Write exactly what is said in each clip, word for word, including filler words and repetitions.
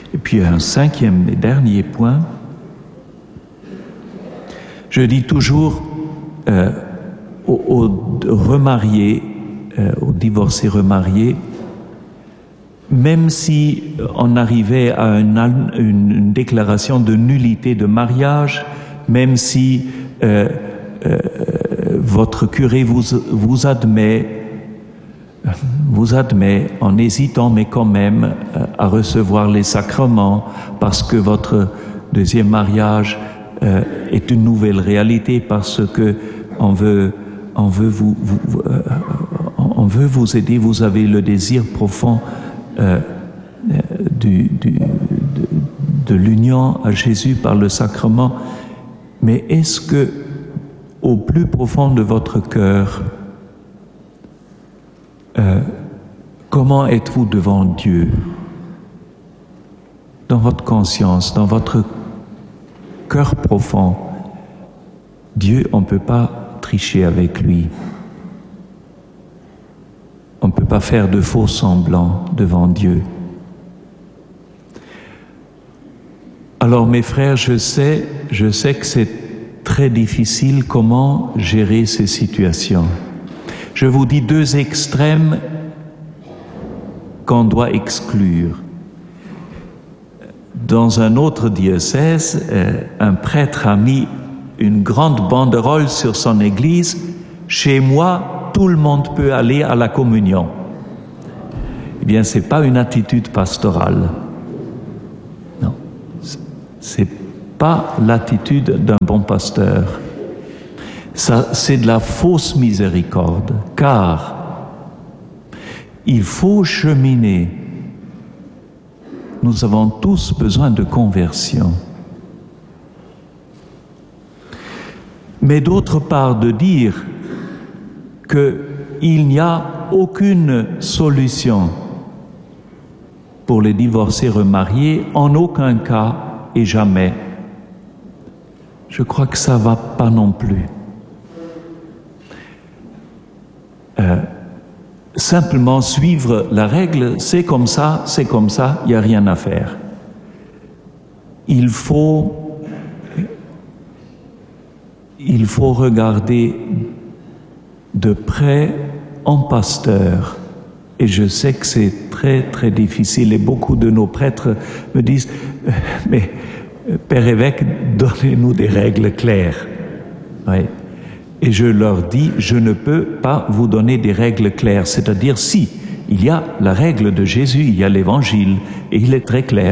Et puis un cinquième et dernier point, je dis toujours euh, aux, aux remariés, euh, aux divorcés remariés, même si on arrivait à une, une, une déclaration de nullité de mariage, même si euh, euh, votre curé vous, vous admet, vous admet en hésitant, mais quand même euh, à recevoir les sacrements, parce que votre deuxième mariage euh, est une nouvelle réalité, parce que on veut, on veut vous, vous euh, on veut vous aider. Vous avez le désir profond Euh, du, du, de, de l'union à Jésus par le sacrement, mais est-ce que au plus profond de votre cœur, euh, comment êtes-vous devant Dieu, dans votre conscience, dans votre cœur profond? Dieu, on ne peut pas tricher avec lui. On ne peut pas faire de faux semblants devant Dieu. Alors mes frères, je sais, je sais que c'est très difficile comment gérer ces situations. Je vous dis deux extrêmes qu'on doit exclure. Dans un autre diocèse, euh, un prêtre a mis une grande banderole sur son église: chez moi, tout le monde peut aller à la communion. Eh bien, c'est pas une attitude pastorale. Non, c'est pas l'attitude d'un bon pasteur. Ça, c'est de la fausse miséricorde, car il faut cheminer. Nous avons tous besoin de conversion. Mais d'autre part, de dire qu'il n'y a aucune solution pour les divorcés remariés, en aucun cas et jamais. Je crois que ça ne va pas non plus. Euh, simplement suivre la règle, c'est comme ça, c'est comme ça, il n'y a rien à faire. Il faut, il faut regarder de près en pasteur. Et je sais que c'est très, très difficile. Et beaucoup de nos prêtres me disent « Mais, Père évêque, donnez-nous des règles claires. » Oui. Et je leur dis « Je ne peux pas vous donner des règles claires. » C'est-à-dire, si, il y a la règle de Jésus, il y a l'Évangile, et il est très clair.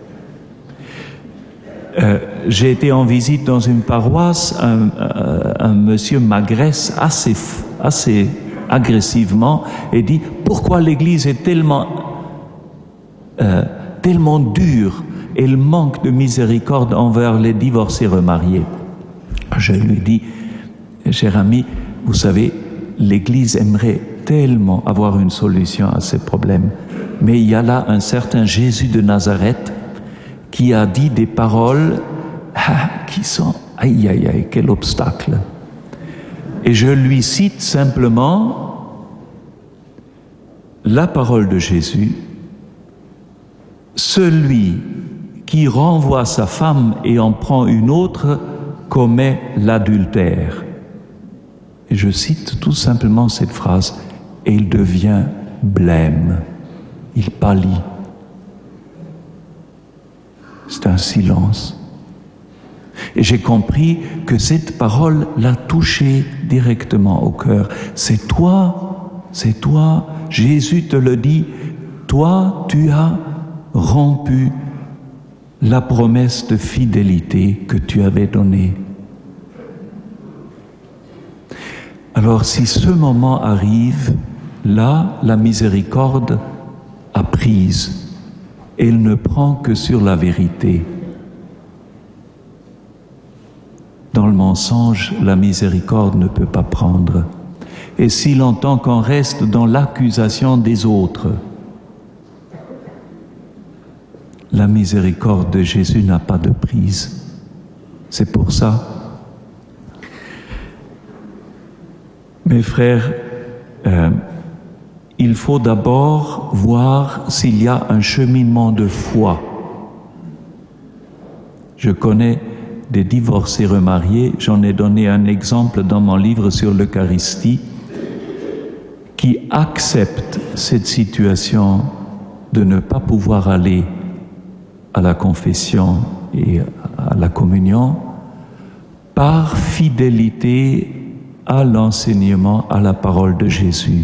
Euh, j'ai été en visite dans une paroisse, un, un, un monsieur m'agresse assez, assez agressivement et dit « Pourquoi l'Église est tellement, euh, tellement dure, elle manque de miséricorde envers les divorcés remariés ?» Je lui dis « Cher ami, vous savez, l'Église aimerait tellement avoir une solution à ces problèmes, mais il y a là un certain Jésus de Nazareth qui a dit des paroles ah, qui sont aïe aïe aïe, quel obstacle. » Et je lui cite simplement la parole de Jésus: celui qui renvoie sa femme et en prend une autre commet l'adultère. Et je cite tout simplement cette phrase, et il devient blême, il pâlit. C'est un silence. Et j'ai compris que cette parole l'a touché directement au cœur. C'est toi, c'est toi, Jésus te le dit, toi tu as rompu la promesse de fidélité que tu avais donnée. Alors si ce moment arrive, là, la miséricorde a prise. Elle ne prend que sur la vérité. Dans le mensonge, la miséricorde ne peut pas prendre. Et si longtemps qu'on reste dans l'accusation des autres, la miséricorde de Jésus n'a pas de prise. C'est pour ça, mes frères, euh, il faut d'abord voir s'il y a un cheminement de foi Je connais des divorcés remariés, j'en ai donné un exemple dans mon livre sur l'Eucharistie, qui acceptent cette situation de ne pas pouvoir aller à la confession et à la communion par fidélité à l'enseignement, à la parole de Jésus.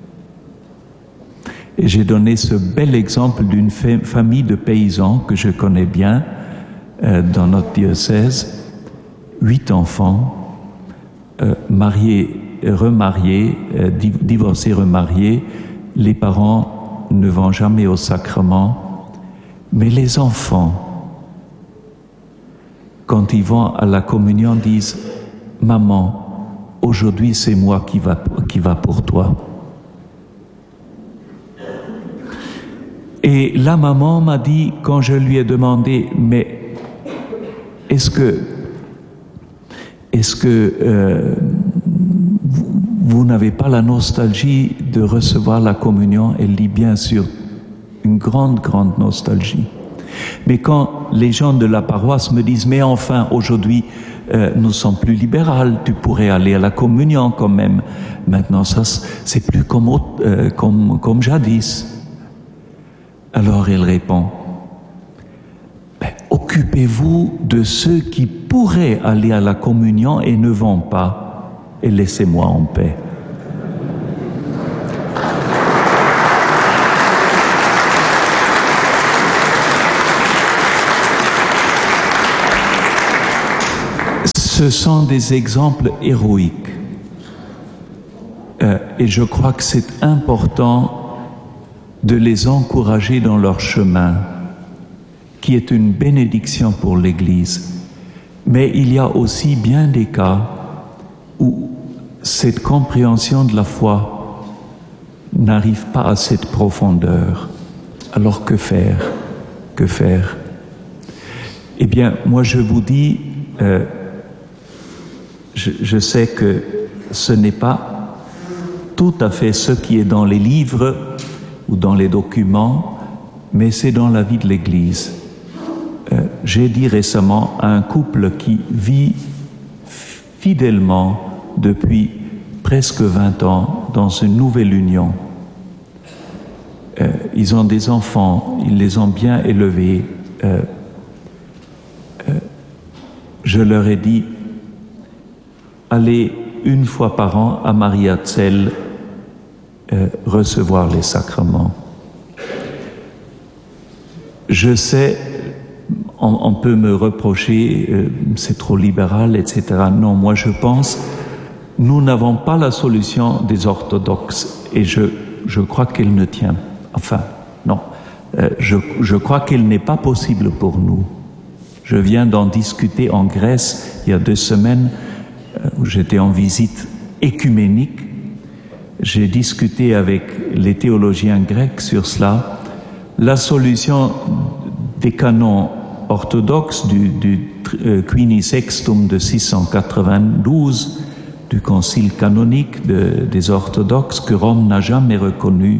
Et j'ai donné ce bel exemple d'une famille de paysans que je connais bien euh, dans notre diocèse, huit enfants, euh, mariés, remariés, euh, divorcés, remariés. Les parents ne vont jamais au sacrement, mais les enfants, quand ils vont à la communion, disent « Maman, aujourd'hui c'est moi qui va, qui va pour toi ». Et la maman m'a dit, quand je lui ai demandé, mais est-ce que, est-ce que euh, vous, vous n'avez pas la nostalgie de recevoir la communion? Elle dit bien sûr, une grande, grande nostalgie. Mais quand les gens de la paroisse me disent, mais enfin, aujourd'hui, euh, nous sommes plus libérales, tu pourrais aller à la communion quand même. Maintenant, ça, c'est plus comme, euh, comme, comme jadis. Alors il répond, ben, occupez-vous de ceux qui pourraient aller à la communion et ne vont pas, et laissez-moi en paix. Ce sont des exemples héroïques. Euh, et je crois que c'est important de les encourager dans leur chemin, qui est une bénédiction pour l'Église. Mais il y a aussi bien des cas où cette compréhension de la foi n'arrive pas à cette profondeur. Alors que faire? Que faire? Eh bien, moi je vous dis, euh, je, je sais que ce n'est pas tout à fait ce qui est dans les livres ou dans les documents, mais c'est dans la vie de l'Église. Euh, j'ai dit récemment à un couple qui vit fidèlement depuis presque vingt ans dans une nouvelle union. Euh, ils ont des enfants, ils les ont bien élevés. Euh, euh, je leur ai dit, allez une fois par an à Mariazell Euh, recevoir les sacrements. Je sais, on, on peut me reprocher, euh, c'est trop libéral, et cetera. Non, moi je pense, nous n'avons pas la solution des orthodoxes, et je, je crois qu'elle ne tient, enfin, non, euh, je, je crois qu'elle n'est pas possible pour nous. Je viens d'en discuter en Grèce il y a deux semaines, euh, où j'étais en visite écuménique. J'ai discuté avec les théologiens grecs sur cela. La solution des canons orthodoxes du, du euh, Quini Sextum de six cent quatre-vingt-douze, du concile canonique de, des orthodoxes que Rome n'a jamais reconnu,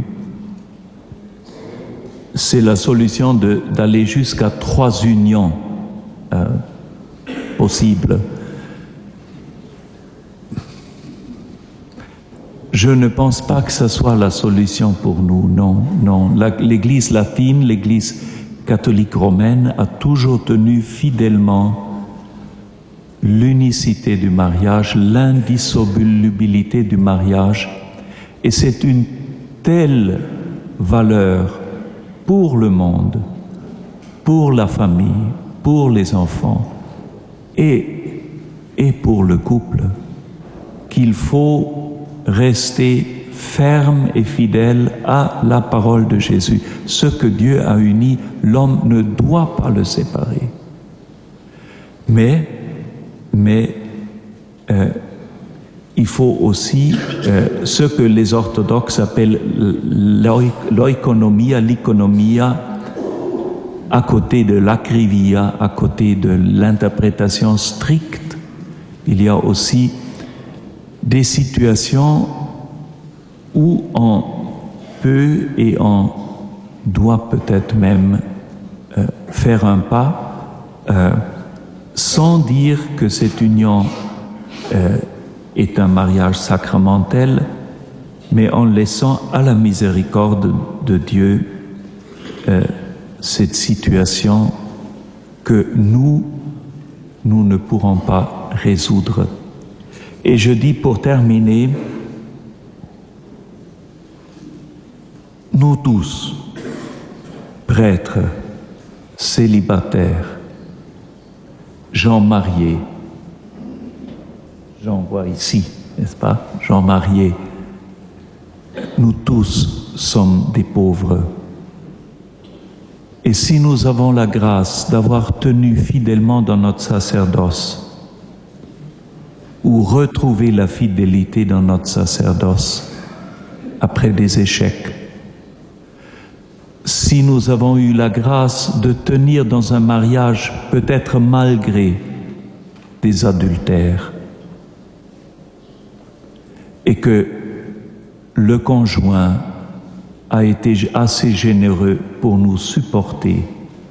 c'est la solution de, d'aller jusqu'à trois unions euh, possibles. Je ne pense pas que ce soit la solution pour nous, non, non. L'Église latine, l'Église catholique romaine a toujours tenu fidèlement l'unicité du mariage, l'indissolubilité du mariage, et c'est une telle valeur pour le monde, pour la famille, pour les enfants et, et pour le couple, qu'il faut rester ferme et fidèle à la parole de Jésus. Ce que Dieu a uni, l'homme ne doit pas le séparer. Mais, mais euh, il faut aussi euh, ce que les orthodoxes appellent l'oikonomia, l'iconomia, à côté de l'acrivia, à côté de l'interprétation stricte, il y a aussi des situations où on peut et on doit peut-être même euh, faire un pas, euh, sans dire que cette union euh, est un mariage sacramentel, mais en laissant à la miséricorde de Dieu euh, cette situation que nous, nous ne pourrons pas résoudre. Et je dis pour terminer, nous tous, prêtres, célibataires, gens mariés, j'en vois ici, n'est-ce pas, gens mariés, nous tous sommes des pauvres. Et si nous avons la grâce d'avoir tenu fidèlement dans notre sacerdoce, ou retrouver la fidélité dans notre sacerdoce après des échecs, si nous avons eu la grâce de tenir dans un mariage peut-être malgré des adultères, et que le conjoint a été assez généreux pour nous supporter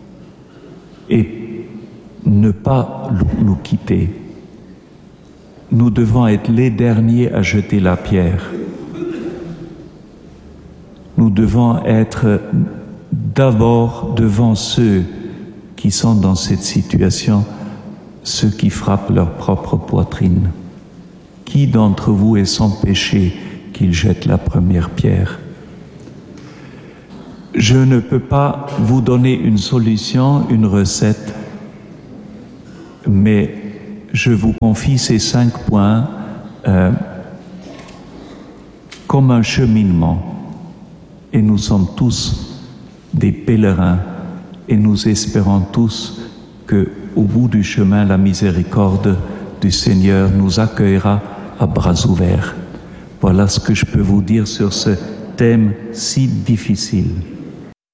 et ne pas nous quitter, nous devons être les derniers à jeter la pierre. Nous devons être d'abord devant ceux qui sont dans cette situation, ceux qui frappent leur propre poitrine. Qui d'entre vous est sans péché qu'il jette la première pierre? Je ne peux pas vous donner une solution, une recette, mais je vous confie ces cinq points euh, comme un cheminement. Et nous sommes tous des pèlerins et nous espérons tous que, au bout du chemin, la miséricorde du Seigneur nous accueillera à bras ouverts. Voilà ce que je peux vous dire sur ce thème si difficile.